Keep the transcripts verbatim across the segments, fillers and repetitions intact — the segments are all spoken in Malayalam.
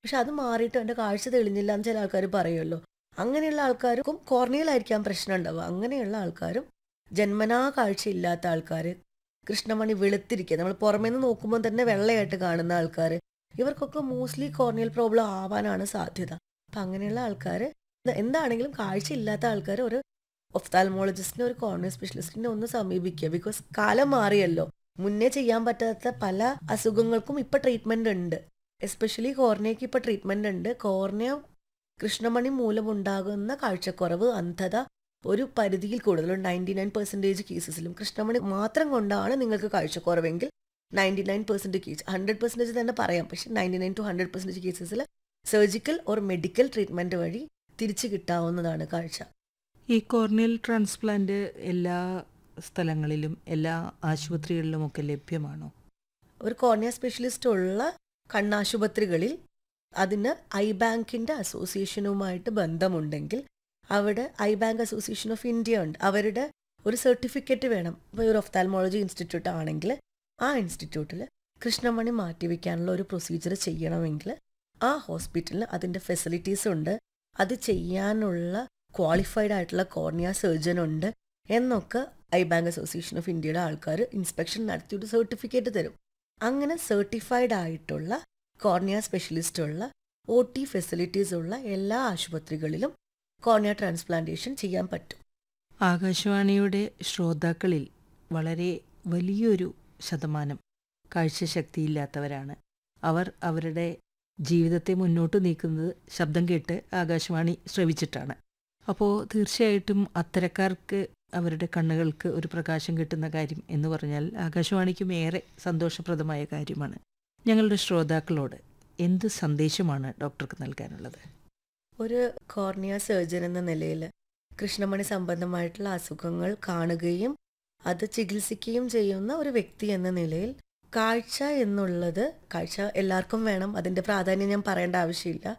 പക്ഷെ അത് മാറിയിട്ട് എൻ്റെ കാഴ്ച തെളിഞ്ഞില്ല എന്ന് ചില ആൾക്കാർ പറയുമല്ലോ. അങ്ങനെയുള്ള ആൾക്കാർക്കും കോർണിയയിലായിരിക്കാം പ്രശ്നം ഉണ്ടാവുക. അങ്ങനെയുള്ള ആൾക്കാരും ജന്മനാ കാഴ്ചയില്ലാത്ത ആൾക്കാർ, കൃഷ്ണമണി വെളുത്തിരിക്കുക, നമ്മൾ പുറമേ നിന്ന് നോക്കുമ്പോൾ തന്നെ വെള്ളയായിട്ട് കാണുന്ന ആൾക്കാർ, ഇവർക്കൊക്കെ മോസ്റ്റ്ലി കോർണിയൽ പ്രോബ്ലം ആവാനാണ് സാധ്യത. അപ്പം അങ്ങനെയുള്ള ആൾക്കാർ എന്താണെങ്കിലും കാഴ്ചയില്ലാത്ത ആൾക്കാർ ഒരു ഒഫ്താൽമോളജിസ്റ്റിനെ, ഒരു കോർണിയ സ്പെഷ്യലിസ്റ്റിനെ ഒന്ന് സമീപിക്കുക. ബിക്കോസ് കാലം മാറിയല്ലോ. മുന്നേ ചെയ്യാൻ പറ്റാത്ത പല അസുഖങ്ങൾക്കും ഇപ്പം ട്രീറ്റ്മെൻ്റ് ഉണ്ട്. എസ്പെഷ്യലി കോർണിയയ്ക്ക് ഇപ്പം ട്രീറ്റ്മെൻ്റ് ഉണ്ട്. കോർണിയ കൃഷ്ണമണി മൂലമുണ്ടാകുന്ന കാഴ്ചക്കുറവ്, അന്ധത ഒരു പരിധിയിൽ കൂടുതലും നയൻറ്റി നയൻ പെർസെൻറ്റേജ് കേസസിലും കൃഷ്ണമണി മാത്രം കൊണ്ടാണ് നിങ്ങൾക്ക് കാഴ്ചക്കുറവെങ്കിൽ ninety nine percent case, hundred percentage തന്നെ പറയാം, പക്ഷേ ninety nine two hundred percentage കേസസിൽ surgical or medical treatment വഴി തിരിച്ചു കിട്ടാവുന്നതാണ് കാഴ്ച. ഈ കോർണിയൽ ട്രാൻസ്പ്ലാന്റ് എല്ലാ സ്ഥലങ്ങളിലും എല്ലാ ആശുപത്രികളിലുമൊക്കെ ലഭ്യമാണോ? ഒരു കോർണിയ സ്പെഷ്യലിസ്റ്റ് ഉള്ള കണ്ണാശുപത്രികളിൽ അതിന് ഐ ബാങ്കിൻ്റെ അസോസിയേഷനുമായിട്ട് ബന്ധമുണ്ടെങ്കിൽ അവിടെ I bank association of India ഉണ്ട്. അവരുടെ ഒരു സർട്ടിഫിക്കറ്റ് വേണം. ഇപ്പോൾ ഒരു ഒഫ്താൽമോളജി ഇൻസ്റ്റിറ്റ്യൂട്ട് ആണെങ്കിൽ ആ ഇൻസ്റ്റിറ്റ്യൂട്ടിൽ കൃഷ്ണമണി മാറ്റിവെക്കാനുള്ള ഒരു പ്രൊസീജിയർ ചെയ്യണമെങ്കിൽ ആ ഹോസ്പിറ്റലിൽ അതിൻ്റെ ഫെസിലിറ്റീസ് ഉണ്ട്, അത് ചെയ്യാനുള്ള ക്വാളിഫൈഡ് ആയിട്ടുള്ള കോർണിയ സർജൻ ഉണ്ട് എന്നൊക്കെ ഐ ബാങ്ക് അസോസിയേഷൻ ഓഫ് ഇന്ത്യയുടെ ആൾക്കാർ ഇൻസ്പെക്ഷൻ നടത്തിയിട്ട് സർട്ടിഫിക്കറ്റ് തരും. അങ്ങനെ സർട്ടിഫൈഡ് ആയിട്ടുള്ള കോർണിയ സ്പെഷ്യലിസ്റ്റ് ഉള്ള ഒ ടി ഫെസിലിറ്റീസ് ഉള്ള എല്ലാ ആശുപത്രികളിലും കോർണിയ ട്രാൻസ്പ്ലാന്റേഷൻ ചെയ്യാൻ പറ്റും. ആകാശവാണിയുടെ ശ്രോതാക്കളിൽ വളരെ വലിയൊരു ശതമാനം കാഴ്ചശക്തിയില്ലാത്തവരാണ്. അവർ അവരുടെ ജീവിതത്തെ മുന്നോട്ട് നീക്കുന്നത് ശബ്ദം കേട്ട് ആകാശവാണി ശ്രവിച്ചിട്ടാണ്. അപ്പോൾ തീർച്ചയായിട്ടും അത്തരക്കാർക്ക് അവരുടെ കണ്ണുകൾക്ക് ഒരു പ്രകാശം കിട്ടുന്ന കാര്യം എന്ന് പറഞ്ഞാൽ ആകാശവാണിക്കും ഏറെ സന്തോഷപ്രദമായ കാര്യമാണ്. ഞങ്ങളുടെ ശ്രോതാക്കളോട് എന്ത് സന്ദേശമാണ് ഡോക്ടർക്ക് നൽകാനുള്ളത്? ഒരു കോർണിയ സർജൻ എന്ന നിലയിൽ കൃഷ്ണമണി സംബന്ധമായിട്ടുള്ള അസുഖങ്ങൾ കാണുകയും അത് ചികിത്സിക്കുകയും ചെയ്യുന്ന ഒരു വ്യക്തി എന്ന നിലയിൽ കാഴ്ച എന്നുള്ളത്, കാഴ്ച എല്ലാവർക്കും വേണം, അതിൻ്റെ പ്രാധാന്യം ഞാൻ പറയേണ്ട ആവശ്യമില്ല.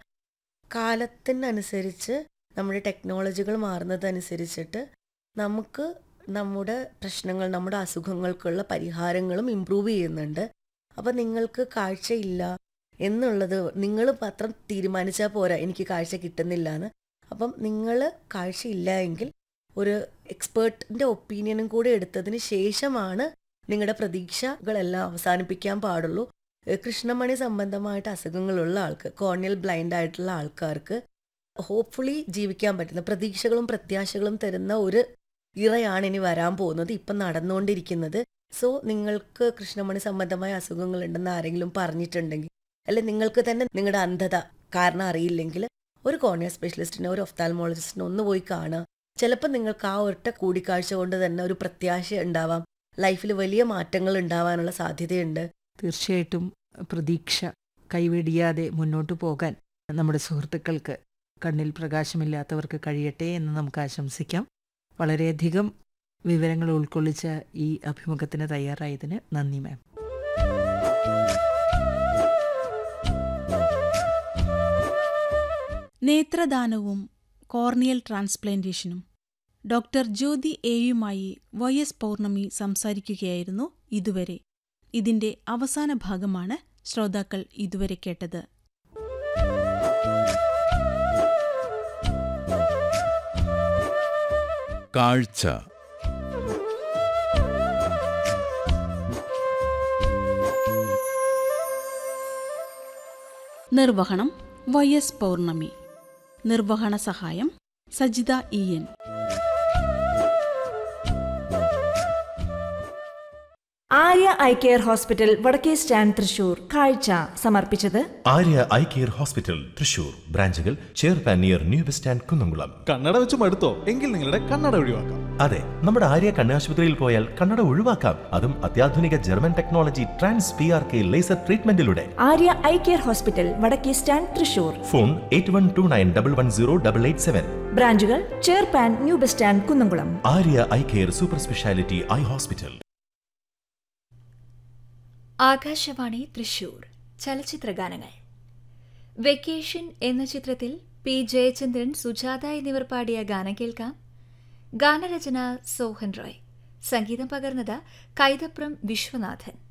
കാലത്തിനനുസരിച്ച് നമ്മുടെ ടെക്നോളജികൾ മാറുന്നതനുസരിച്ചിട്ട് നമുക്ക് നമ്മുടെ പ്രശ്നങ്ങൾ, നമ്മുടെ അസുഖങ്ങൾക്കുള്ള പരിഹാരങ്ങളും ഇമ്പ്രൂവ് ചെയ്യുന്നുണ്ട്. അപ്പം നിങ്ങൾക്ക് കാഴ്ചയില്ല എന്നുള്ളത് നിങ്ങൾ മാത്രം തീരുമാനിച്ചാൽ പോരാ എനിക്ക് കാഴ്ച കിട്ടുന്നില്ല എന്ന്. അപ്പം നിങ്ങൾ കാഴ്ചയില്ല എങ്കിൽ ഒരു എക്സ്പേർട്ടിൻ്റെ ഒപ്പീനിയനും കൂടെ എടുത്തതിന് ശേഷമാണ് നിങ്ങളുടെ പ്രതീക്ഷകളെല്ലാം അവസാനിപ്പിക്കാൻ പാടുള്ളൂ. കൃഷ്ണമണി സംബന്ധമായിട്ട് അസുഖങ്ങളുള്ള ആൾക്ക്, കോർണിയൽ ബ്ലൈൻഡ് ആയിട്ടുള്ള ആൾക്കാർക്ക് ഹോപ്പ്ഫുള്ളി ജീവിക്കാൻ പറ്റുന്ന പ്രതീക്ഷകളും പ്രത്യാശകളും തരുന്ന ഒരു ഇറയാണ് ഇനി വരാൻ പോകുന്നത്, ഇപ്പം നടന്നുകൊണ്ടിരിക്കുന്നത്. സോ നിങ്ങൾക്ക് കൃഷ്ണമണി സംബന്ധമായ അസുഖങ്ങളുണ്ടെന്ന് ആരെങ്കിലും പറഞ്ഞിട്ടുണ്ടെങ്കിൽ, അല്ലെ നിങ്ങൾക്ക് തന്നെ നിങ്ങളുടെ അന്ധത കാരണം അറിയില്ലെങ്കിൽ ഒരു കോർണിയ സ്പെഷ്യലിസ്റ്റിനെ, ഒരു ഒഫ്താൽമോളജിസ്റ്റിനെ ഒന്ന് പോയി കാണുക. ചിലപ്പോൾ നിങ്ങൾക്ക് ആ ഒറ്റ കൂടിക്കാഴ്ച കൊണ്ട് തന്നെ ഒരു പ്രത്യാശ ഉണ്ടാവാം, ലൈഫിൽ വലിയ മാറ്റങ്ങൾ ഉണ്ടാവാനുള്ള സാധ്യതയുണ്ട്. തീർച്ചയായിട്ടും പ്രതീക്ഷ കൈവെടിയാതെ മുന്നോട്ട് പോകാൻ നമ്മുടെ സുഹൃത്തുക്കൾക്ക്, കണ്ണിൽ പ്രകാശമില്ലാത്തവർക്ക് കഴിയട്ടെ എന്ന് നമുക്ക് ആശംസിക്കാം. വളരെയധികം വിവരങ്ങൾ ഉൾക്കൊള്ളിച്ച ഈ അഭിമുഖത്തിന് തയ്യാറായതിന് നന്ദി മാം. നേത്രദാനവും കോർണിയൽ ട്രാൻസ്പ്ലാന്റേഷനും ഡോക്ടർ ജ്യോതി എയുമായി വൈ എസ് പൗർണമി സംസാരിക്കുകയായിരുന്നു ഇതുവരെ. ഇതിന്റെ അവസാന ഭാഗമാണ് ശ്രോതാക്കൾ ഇതുവരെ കേട്ടത്. കാഴ്ച നിർവഹണം വൈ എസ് പൗർണമി. നിർവഹണ സഹായം Sajitha E N. Arya eye care hospital വടക്കേ സ്റ്റാൻഡ് തൃശൂർ കാഴ്ച സമർപ്പിച്ചത് Arya eye care hospital Thrissur. ബ്രാഞ്ചുകൾ ചേർപ്പാൻ near new bus stand Kunnamkulam. കണ്ണട വെച്ച് മടുത്തോ? എങ്കിൽ നിങ്ങളുടെ കണ്ണട ഒഴിവാക്കാം. അതെ, നമ്മുടെ ആര്യ കണ്ണാശുപത്രിയിൽ പോയാൽ കണ്ണട ഒഴിവാക്കാം. അതും അത്യാധുനിക German technology trans P R K laser ട്രീറ്റ്മെന്റിലൂടെ. Arya eye care hospital വടക്കേ stand Thrissur. Phone eight one two nine double one zero double eight seven. ബ്രാഞ്ചുകൾ ചേർപ്പാൻ new bus stand Kunnamkulam. Arya eye care super speciality eye hospital. Akashvani Thrissur. ചലച്ചിത്ര ഗാനങ്ങൾ. വെക്കേഷൻ എന്ന ചിത്രത്തിൽ പി ജയചന്ദ്രൻ, സുജാത എന്നിവർ പാടിയ ഗാനം കേൾക്കാം. ഗാനരചന സോഹൻ റോയ്, സംഗീതം പകർന്നത് കൈതപ്രം വിശ്വനാഥൻ.